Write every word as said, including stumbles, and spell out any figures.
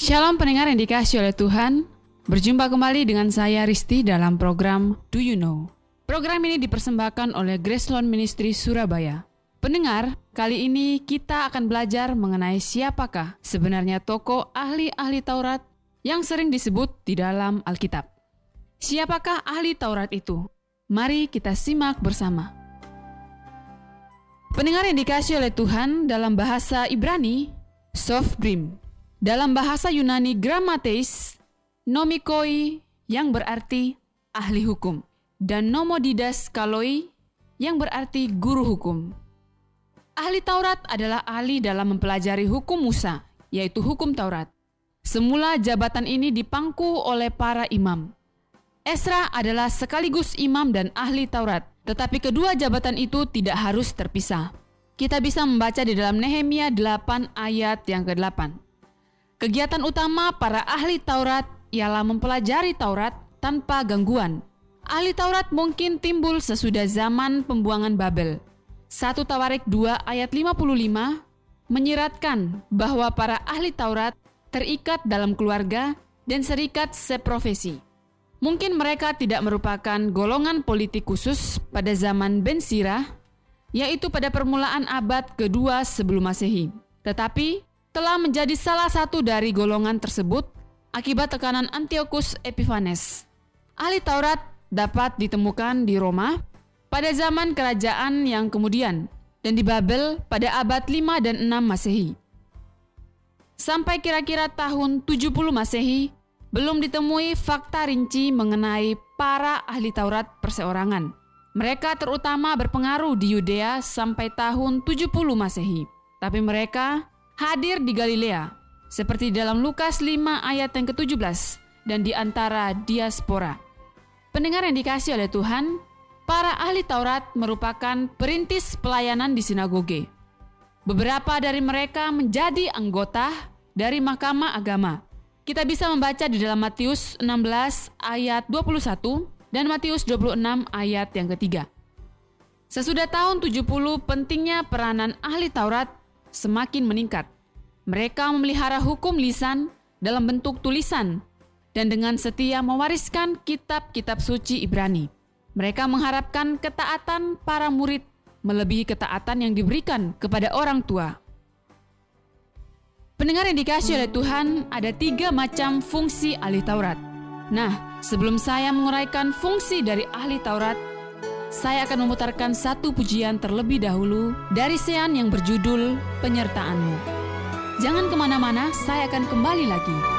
Shalom pendengar yang dikasihi oleh Tuhan. Berjumpa kembali dengan saya Risti dalam program Do You Know. Program ini dipersembahkan oleh Gracelone Ministry Surabaya. Pendengar, kali ini kita akan belajar mengenai siapakah sebenarnya tokoh ahli-ahli Taurat yang sering disebut di dalam Alkitab. Siapakah ahli Taurat itu? Mari kita simak bersama. Pendengar yang dikasihi oleh Tuhan, dalam bahasa Ibrani, Sofbrim. Dalam bahasa Yunani Grammateis, nomikoi yang berarti ahli hukum, dan nomodidaskalloi yang berarti guru hukum. Ahli Taurat adalah ahli dalam mempelajari hukum Musa, yaitu hukum Taurat. Semula jabatan ini dipangku oleh para imam. Esra adalah sekaligus imam dan ahli Taurat, tetapi kedua jabatan itu tidak harus terpisah. Kita bisa membaca di dalam Nehemia delapan ayat yang kedelapan. Kegiatan utama para ahli Taurat ialah mempelajari Taurat tanpa gangguan. Ahli Taurat mungkin timbul sesudah zaman pembuangan Babel. satu Tawarik dua ayat lima puluh lima menyiratkan bahwa para ahli Taurat terikat dalam keluarga dan serikat seprofesi. Mungkin mereka tidak merupakan golongan politik khusus pada zaman Ben Sirah, yaitu pada permulaan abad kedua sebelum Masehi. Tetapi telah menjadi salah satu dari golongan tersebut akibat tekanan Antiochus Epiphanes. Ahli Taurat dapat ditemukan di Roma pada zaman kerajaan yang kemudian dan di Babel pada abad lima dan enam Masehi. Sampai kira-kira tahun tujuh puluh Masehi, belum ditemui fakta rinci mengenai para ahli Taurat perseorangan. Mereka terutama berpengaruh di Yudea sampai tahun tujuh puluh Masehi. Tapi mereka hadir di Galilea, seperti dalam Lukas lima ayat yang ketujuh belas, dan di antara diaspora. Pendengar yang dikasihi oleh Tuhan, para ahli Taurat merupakan perintis pelayanan di sinagoge. Beberapa dari mereka menjadi anggota dari mahkamah agama. Kita bisa membaca di dalam Matius enam belas ayat dua puluh satu dan Matius dua puluh enam ayat yang ketiga. Sesudah tahun tujuh puluh, pentingnya peranan ahli Taurat semakin meningkat. Mereka memelihara hukum lisan dalam bentuk tulisan dan dengan setia mewariskan kitab-kitab suci Ibrani. Mereka mengharapkan ketaatan para murid melebihi ketaatan yang diberikan kepada orang tua. Pendengar yang dikasihi oleh Tuhan, ada tiga macam fungsi ahli Taurat. Nah, sebelum saya menguraikan fungsi dari ahli Taurat, saya akan memutarkan satu pujian terlebih dahulu dari Sean yang berjudul Penyertaanmu. Jangan kemana-mana, saya akan kembali lagi.